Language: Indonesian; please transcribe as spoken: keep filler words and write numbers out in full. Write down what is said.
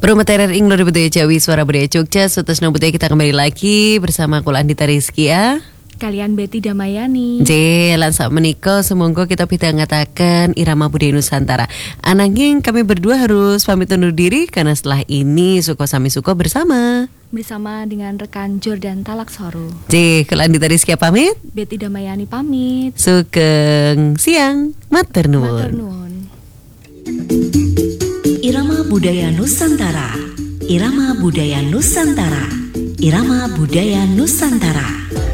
Promoterer Inglor Budaya Jawi Suara Budaya Jogja Sutus Budaya kita kembali lagi bersama kula Andita Rizky ya. Kalian Betty Damayani. J lan sak menika semonggo kita bisa ngatakan irama budaya Nusantara. Ananging kami berdua harus pamit undur diri karena setelah ini Suko Sami Suko bersama bersama dengan rekan Jordan Talaksoro. J kula Andita Rizky pamit. Betty Damayani pamit. Sugeng siang. Matur nuwun. Matur nuwun. Irama Budaya Nusantara. Irama Budaya Nusantara. Irama Budaya Nusantara.